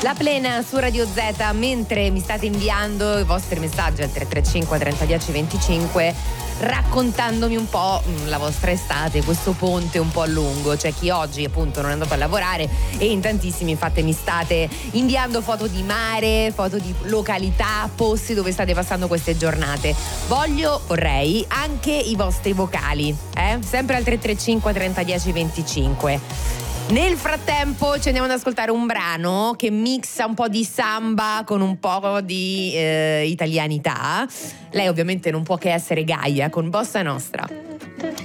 La Plena su Radio Z, mentre mi state inviando i vostri messaggi al 335 30 10 25 raccontandomi un po' la vostra estate, questo ponte un po' lungo. C'è chi oggi appunto non è andato a lavorare e in tantissimi infatti mi state inviando foto di mare, foto di località, posti dove state passando queste giornate. Vorrei anche i vostri vocali, sempre al 335 30 10 25. Nel frattempo ci andiamo ad ascoltare un brano che mixa un po' di samba con un po' di italianità. Lei ovviamente non può che essere Gaia con Bossa Nostra.